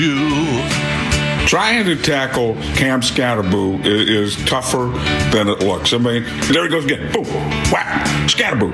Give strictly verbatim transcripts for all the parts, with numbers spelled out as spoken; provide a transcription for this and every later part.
You. Trying to tackle Cam Scatterboo is, is tougher than it looks. I mean, there he goes again. Boom, whack, Scatterboo.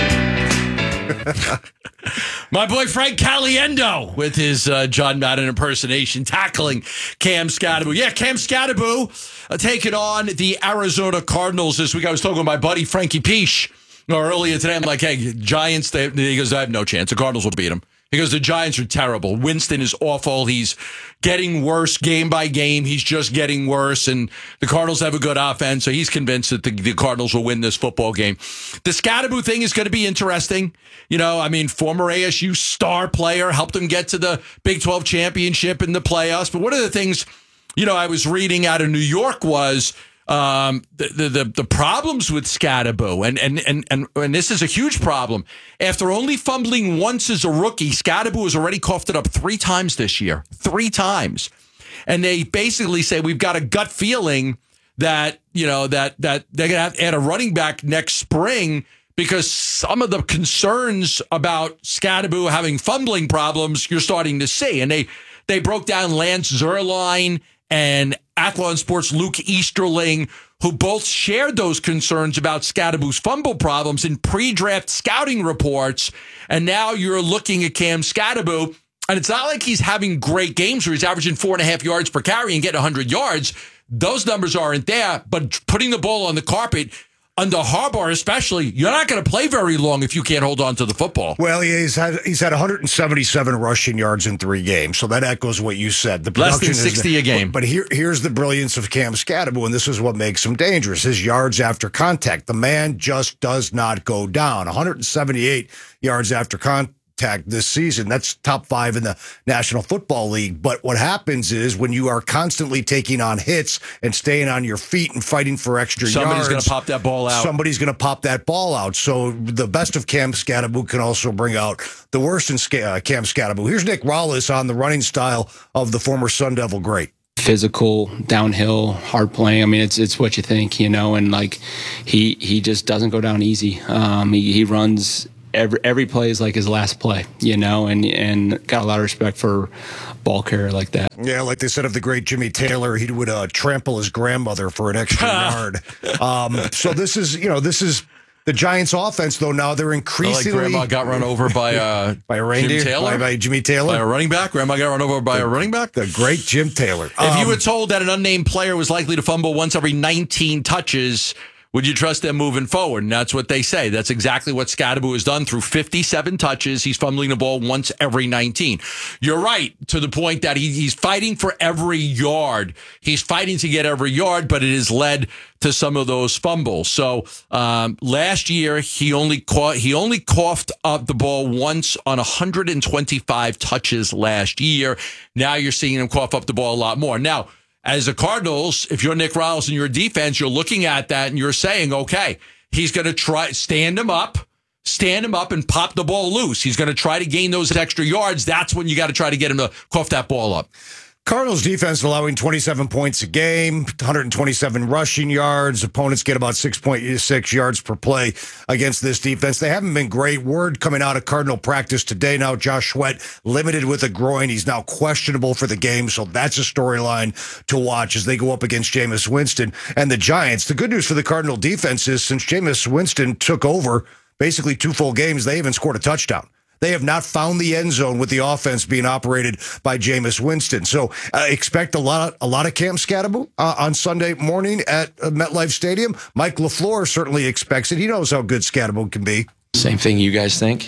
My boy Frank Caliendo with his uh, John Madden impersonation tackling Cam Scatterboo. Yeah, Cam Scatterboo uh, taking on the Arizona Cardinals this week. I was talking with my buddy Frankie Peach earlier today. I'm like, hey, Giants, they, he goes, I have no chance. The Cardinals will beat them. He goes, the Giants are terrible. Winston is awful. He's getting worse game by game. He's just getting worse. And the Cardinals have a good offense, so he's convinced that the, the Cardinals will win this football game. The Scatterboo thing is going to be interesting. You know, I mean, former A S U star player, helped them get to the Big twelve championship in the playoffs. But one of the things, you know, I was reading out of New York was Um, the, the, the, the problems with Scatterboo, and, and, and, and, and this is a huge problem. After only fumbling once as a rookie, Scatterboo has already coughed it up three times this year, three times. And they basically say, we've got a gut feeling that, you know, that, that they're going to have to add a running back next spring because some of the concerns about Scatterboo having fumbling problems you're starting to see. And they, they broke down Lance Zierlein and Athlon Sports' Luke Easterling, who both shared those concerns about Scatterboo's fumble problems in pre-draft scouting reports. And now you're looking at Cam Scatterboo, and it's not like he's having great games where he's averaging four and a half yards per carry and getting one hundred yards. Those numbers aren't there, but putting the ball on the carpet, under Harbaugh especially, you're not going to play very long if you can't hold on to the football. Well, he's had he's had one hundred seventy-seven rushing yards in three games, so that echoes what you said. The Less than sixty is, a game. But, but here, here's the brilliance of Cam Scatterboo, and this is what makes him dangerous, his yards after contact. The man just does not go down. one hundred seventy-eight yards after contact this season. That's top five in the National Football League. But what happens is when you are constantly taking on hits and staying on your feet and fighting for extra Somebody's yards. Somebody's going to pop that ball out. Somebody's going to pop that ball out. So the best of Cam Scatterboo can also bring out the worst in uh, Cam Scatterboo. Here's Nick Rallis on the running style of the former Sun Devil great. Physical, downhill, hard playing. I mean, it's it's what you think, you know, and like he he just doesn't go down easy. Um, he, he runs every every play is like his last play, you know, and and got a lot of respect for ball carrier like that. Yeah, like they said of the great Jimmy Taylor, he would uh, trample his grandmother for an extra yard. Um, so this is, you know, this is the Giants' offense, though. Now they're increasingly. Like grandma got run over by uh, by a reindeer, Jim Taylor? By, by Jimmy Taylor, by a running back. Grandma got run over by the, a running back. The great Jim Taylor. If um, you were told that an unnamed player was likely to fumble once every nineteen touches, would you trust them moving forward? And that's what they say. That's exactly what Scatterboo has done through fifty-seven touches. He's fumbling the ball once every nineteen. You're right, to the point that he, he's fighting for every yard. He's fighting to get every yard, but it has led to some of those fumbles. So um, last year, he only caught, he only coughed up the ball once on one hundred twenty-five touches last year. Now you're seeing him cough up the ball a lot more. Now, as the Cardinals, if you're Nick Rallis and your defense, you're looking at that and you're saying, okay, he's going to try stand him up, stand him up and pop the ball loose. He's going to try to gain those extra yards. That's when you got to try to get him to cough that ball up. Cardinals defense allowing twenty-seven points a game, one hundred twenty-seven rushing yards. Opponents get about six point six yards per play against this defense. They haven't been great. Word coming out of Cardinal practice today now, Josh Sweat limited with a groin. He's now questionable for the game, so that's a storyline to watch as they go up against Jameis Winston and the Giants. The good news for the Cardinal defense is since Jameis Winston took over basically two full games, they haven't scored a touchdown. They have not found the end zone with the offense being operated by Jameis Winston. So uh, expect a lot, of, a lot of Cam Scatterboo uh, on Sunday morning at uh, MetLife Stadium. Mike LaFleur certainly expects it. He knows how good Scatterboo can be. Same thing you guys think.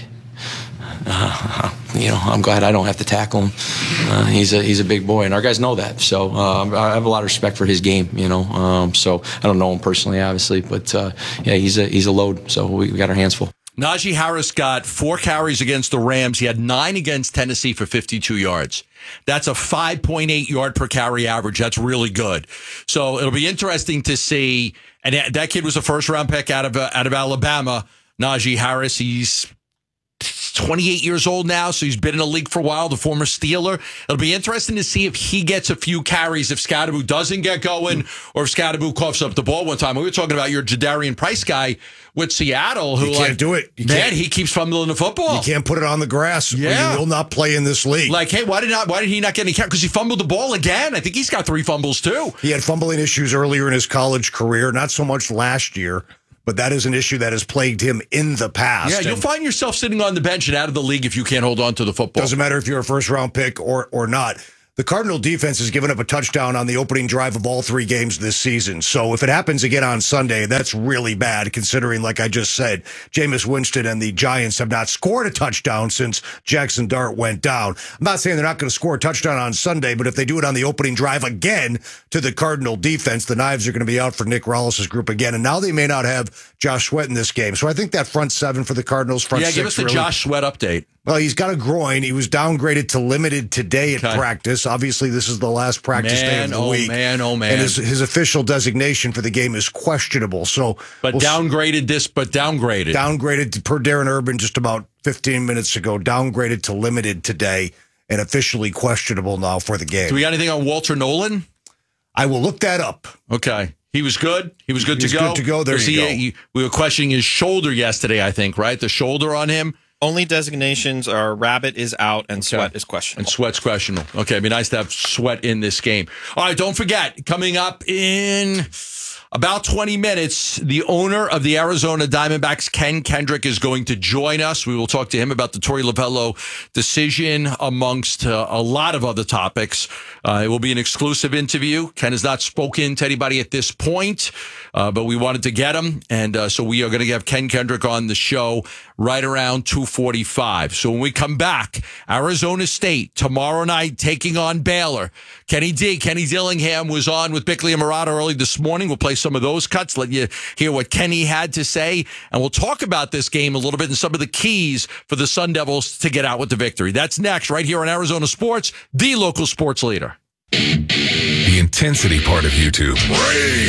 Uh, you know, I'm glad I don't have to tackle him. Uh, he's a he's a big boy, and our guys know that. So uh, I have a lot of respect for his game. You know, um, so I don't know him personally, obviously, but uh, yeah, he's a he's a load. So we, we got our hands full. Najee Harris got four carries against the Rams. He had nine against Tennessee for fifty-two yards. That's a five point eight yard per carry average. That's really good. So it'll be interesting to see. And that kid was a first round pick out of uh, out of Alabama. Najee Harris. He's twenty-eight years old now, so he's been in the league for a while, the former Steeler. It'll be interesting to see if he gets a few carries, if Scatterbo doesn't get going, or if Scatterbo coughs up the ball one time. We were talking about your Jadarian Price guy with Seattle, who you can't like, do it. You man, can't. he keeps fumbling the football. You can't put it on the grass. Yeah. Or you will not play in this league. Like, hey, why did not? Why did he not get any carries? Because he fumbled the ball again. I think he's got three fumbles too. He had fumbling issues earlier in his college career, not so much last year, but that is an issue that has plagued him in the past. Yeah, you'll And find yourself sitting on the bench and out of the league if you can't hold on to the football. doesn't matter if you're a first round pick or or not. The Cardinal defense has given up a touchdown on the opening drive of all three games this season. So if it happens again on Sunday, that's really bad, considering, like I just said, Jameis Winston and the Giants have not scored a touchdown since Jackson Dart went down. I'm not saying they're not going to score a touchdown on Sunday, but if they do it on the opening drive again to the Cardinal defense, the knives are going to be out for Nick Rollis' group again. And now they may not have Josh Sweat in this game. So I think that front seven for the Cardinals, front yeah, six. give us the really, Josh Sweat update. Well, he's got a groin. He was downgraded to limited today at Okay. practice. Obviously, this is the last practice day Man, of the oh week. man, oh man. And his, his official designation for the game is questionable. So, But we'll s- downgraded this, but downgraded. downgraded to, per Darren Urban just about fifteen minutes ago, downgraded to limited today and officially questionable now for the game. Do we got anything on Walter Nolan? I will look that up. Okay. He was good. He was good He to was go. good to go. There Was you he- go. he- we were questioning his shoulder yesterday, I think, right? The shoulder on him. Only designations are Rabbit is out and Sweat is questionable. And Sweat's questionable. Okay, it'd be nice to have Sweat in this game. All right, don't forget, coming up in about twenty minutes, the owner of the Arizona Diamondbacks, Ken Kendrick, is going to join us. We will talk to him about the Torey Lovello decision, amongst uh, a lot of other topics. Uh, it will be an exclusive interview. Ken has not spoken to anybody at this point, uh, but we wanted to get him. And uh, so we are going to have Ken Kendrick on the show right around two forty-five. So when we come back, Arizona State tomorrow night taking on Baylor. Kenny D, Kenny Dillingham was on with Bickley and Murata early this morning. We'll play some of those cuts, let you hear what Kenny had to say, and we'll talk about this game a little bit and some of the keys for the Sun Devils to get out with the victory. That's next right here on Arizona Sports, the local sports leader. The intensity part of YouTube.